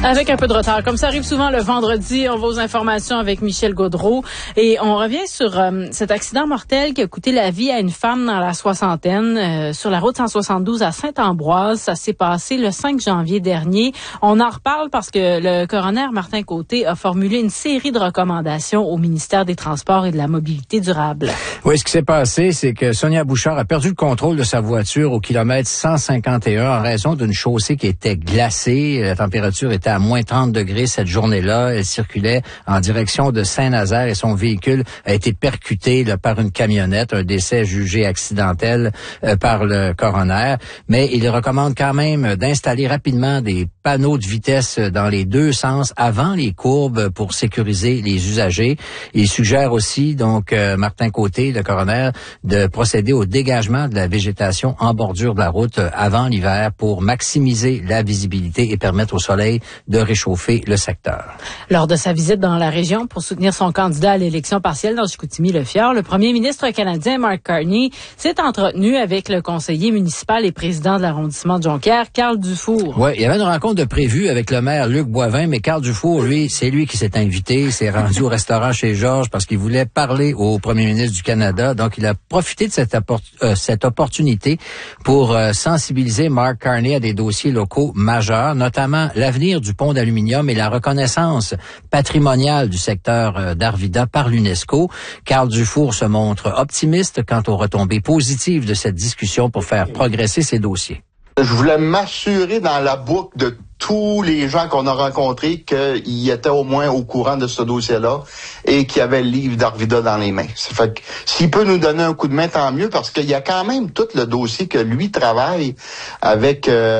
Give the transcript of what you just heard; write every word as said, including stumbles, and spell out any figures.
Avec un peu de retard. Comme ça arrive souvent le vendredi, on va aux informations avec Michel Gaudreault. Et on revient sur euh, cet accident mortel qui a coûté la vie à une femme dans la soixantaine euh, sur la route cent soixante-douze à Saint-Ambroise. Ça s'est passé le cinq janvier dernier. On en reparle parce que le coroner Martin Côté a formulé une série de recommandations au ministère des Transports et de la Mobilité durable. Oui, ce qui s'est passé, c'est que Sonia Bouchard a perdu le contrôle de sa voiture au kilomètre cent cinquante et un en raison d'une chaussée qui était glacée. La température était à moins trente degrés cette journée-là. Elle circulait en direction de Saint-Nazaire et son véhicule a été percuté là, par une camionnette, un décès jugé accidentel euh, par le coroner. Mais il recommande quand même d'installer rapidement des panneaux de vitesse dans les deux sens avant les courbes pour sécuriser les usagers. Il suggère aussi, donc, euh, Martin Côté, le coroner, de procéder au dégagement de la végétation en bordure de la route avant l'hiver pour maximiser la visibilité et permettre au soleil de réchauffer le secteur. Lors de sa visite dans la région pour soutenir son candidat à l'élection partielle dans Chicoutimi-Le-Fjord, le premier ministre canadien Mark Carney s'est entretenu avec le conseiller municipal et président de l'arrondissement de Jonquière, Carl Dufour. Oui, il y avait une rencontre de prévue avec le maire Luc Boivin, mais Carl Dufour, lui, c'est lui qui s'est invité, il s'est rendu au restaurant chez Georges parce qu'il voulait parler au premier ministre du Canada. Donc, il a profité de cette, apport- euh, cette opportunité pour euh, sensibiliser Mark Carney à des dossiers locaux majeurs, notamment l'avenir du pont d'aluminium et la reconnaissance patrimoniale du secteur euh, d'Arvida par l'UNESCO. Carl Dufour se montre optimiste quant aux retombées positives de cette discussion pour faire progresser ces dossiers. Je voulais m'assurer dans la boucle de tous les gens qu'on a rencontrés qu'ils étaient au moins au courant de ce dossier-là et qu'ils avaient le livre d'Arvida dans les mains. Ça fait que s'il peut nous donner un coup de main, tant mieux, parce qu'il y a quand même tout le dossier que lui travaille avec... Euh